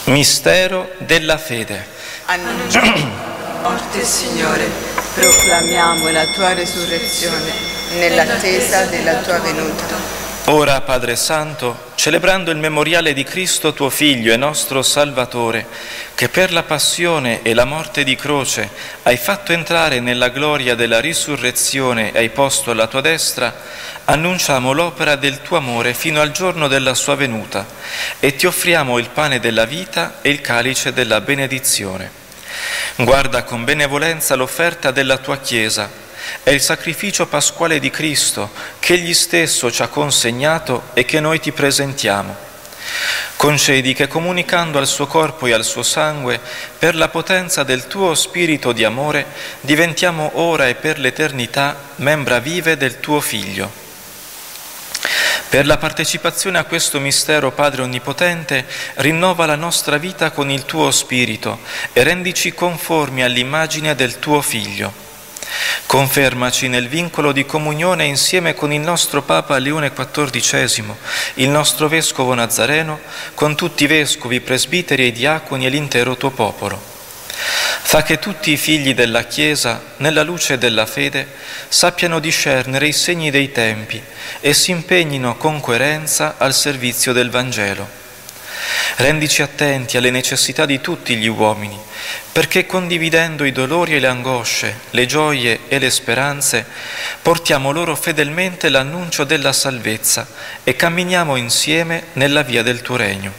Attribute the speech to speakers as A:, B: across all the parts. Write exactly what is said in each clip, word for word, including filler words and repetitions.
A: Mistero della fede.
B: Annunciamo la morte, Signore, proclamiamo la tua resurrezione nell'attesa della tua venuta.
A: Ora, Padre Santo, celebrando il memoriale di Cristo tuo Figlio e nostro Salvatore, che per la passione e la morte di croce hai fatto entrare nella gloria della risurrezione e hai posto alla tua destra, annunciamo l'opera del tuo amore fino al giorno della sua venuta e ti offriamo il pane della vita e il calice della benedizione. Guarda con benevolenza l'offerta della tua Chiesa. È il sacrificio pasquale di Cristo che Egli stesso ci ha consegnato e che noi ti presentiamo. Concedi che, comunicando al suo corpo e al suo sangue, per la potenza del tuo spirito di amore, diventiamo ora e per l'eternità membra vive del tuo Figlio. Per la partecipazione a questo mistero, Padre Onnipotente, rinnova la nostra vita con il tuo Spirito e rendici conformi all'immagine del tuo Figlio. Confermaci nel vincolo di comunione insieme con il nostro Papa Leone quattordicesimo, il nostro Vescovo Nazareno, con tutti i Vescovi, Presbiteri e Diaconi e l'intero tuo popolo. Fa che tutti i figli della Chiesa, nella luce della fede, sappiano discernere i segni dei tempi e si impegnino con coerenza al servizio del Vangelo. Rendici attenti alle necessità di tutti gli uomini, perché condividendo i dolori e le angosce, le gioie e le speranze, portiamo loro fedelmente l'annuncio della salvezza e camminiamo insieme nella via del tuo regno.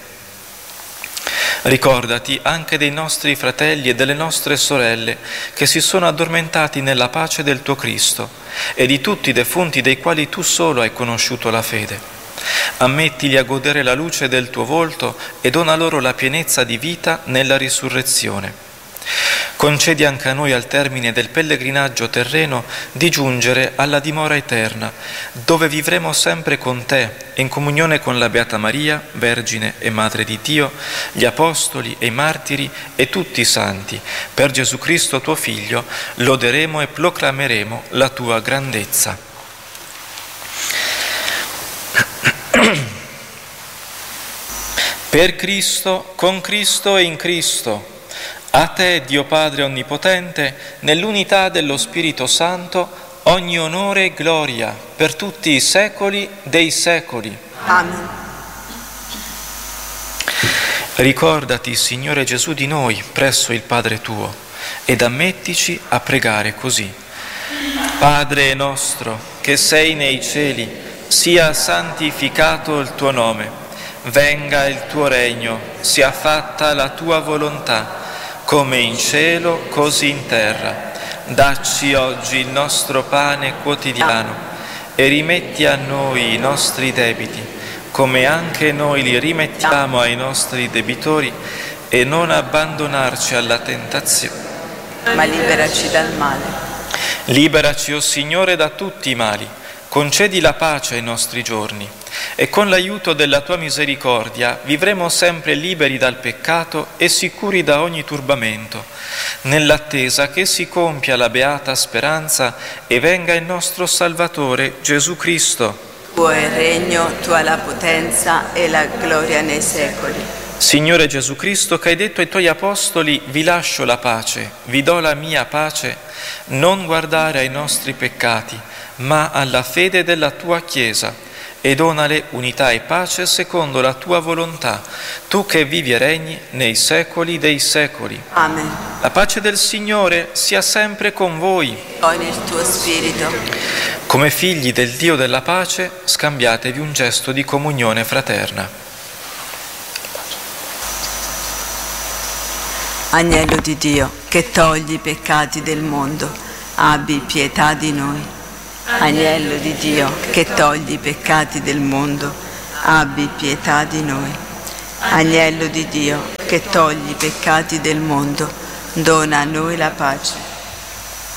A: Ricordati anche dei nostri fratelli e delle nostre sorelle che si sono addormentati nella pace del tuo Cristo e di tutti i defunti dei quali tu solo hai conosciuto la fede. Ammettili a godere la luce del tuo volto e dona loro la pienezza di vita nella risurrezione. Concedi anche a noi al termine del pellegrinaggio terreno di giungere alla dimora eterna, dove vivremo sempre con te, in comunione con la Beata Maria, Vergine e Madre di Dio, gli Apostoli e i Martiri e tutti i Santi. Per Gesù Cristo tuo Figlio, loderemo e proclameremo la tua grandezza. Per Cristo, con Cristo e in Cristo, a te, Dio Padre Onnipotente, nell'unità dello Spirito Santo, ogni onore e gloria per tutti i secoli dei secoli.
B: Amen.
A: Ricordati, Signore Gesù, di noi presso il Padre tuo ed ammettici a pregare così. Padre nostro, che sei nei cieli, sia santificato il tuo nome, venga il tuo regno, sia fatta la tua volontà, come in cielo, così in terra. Dacci oggi il nostro pane quotidiano e rimetti a noi i nostri debiti, come anche noi li rimettiamo ai nostri debitori, e non abbandonarci alla tentazione,
B: ma liberaci dal male.
A: Liberaci, o Signore, da tutti i mali. Concedi la pace ai nostri giorni e con l'aiuto della tua misericordia vivremo sempre liberi dal peccato e sicuri da ogni turbamento, nell'attesa che si compia la beata speranza e venga il nostro Salvatore Gesù Cristo.
B: Tuo è il regno, tua la potenza e la gloria nei secoli.
A: Signore Gesù Cristo, che hai detto ai tuoi apostoli: vi lascio la pace, vi do la mia pace, non guardare ai nostri peccati, ma alla fede della tua Chiesa, e donale unità e pace secondo la tua volontà, tu che vivi e regni nei secoli dei secoli.
B: Amen.
A: La pace del Signore sia sempre con voi.
B: Con il tuo spirito.
A: Come figli del Dio della pace, scambiatevi un gesto di comunione fraterna.
B: Agnello di Dio, che togli i peccati del mondo, abbi pietà di noi. Agnello di Dio, che togli i peccati del mondo, abbi pietà di noi. Agnello di Dio, che togli i peccati del mondo, dona a noi la pace.